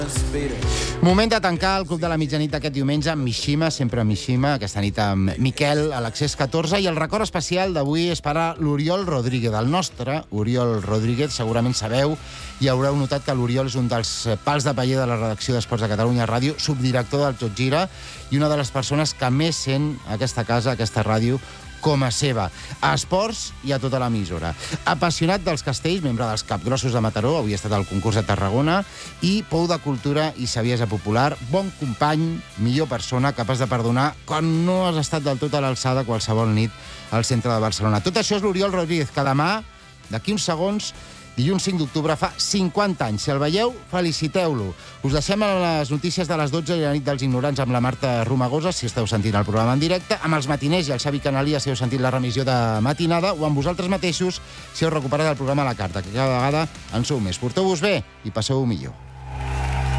Moment de tancar el Club de la Mitjanit d'aquest diumenge amb Mishima, sempre amb Mishima, aquesta nit amb Miquel a l'Accés 14, i el record especial d'avui és per a l'Oriol Rodríguez, el nostre Oriol Rodríguez. Segurament sabeu i haureu notat que l'Oriol és un dels pals de paller de la redacció d'Esports de Catalunya Ràdio, subdirector del Tot Gira, i una de les persones que més sent aquesta casa, aquesta ràdio, com a seva, a esports i a tota l'emissora. Apassionat dels castells, membre dels Capgrossos de Mataró, avui ha estat al concurs de Tarragona, i pou de cultura i saviesa popular, bon company, millor persona, capaç de perdonar quan no has estat del tot a l'alçada qualsevol nit al centre de Barcelona. Tot això és l'Oriol Rodríguez, que demà, d'aquí uns segons, dilluns 5 d'octubre, fa 50 anys. Si el veieu, feliciteu-lo. Us deixem a les notícies de les 12 i la nit dels ignorants amb la Marta Romagosa, si esteu sentint el programa en directe, amb els matiners i el Xavi Canalía, si heu sentit la remissió de matinada, o amb vosaltres mateixos, si heu recuperat el programa a la carta, que cada vegada en sou més. Porteu-vos bé i passeu-ho millor.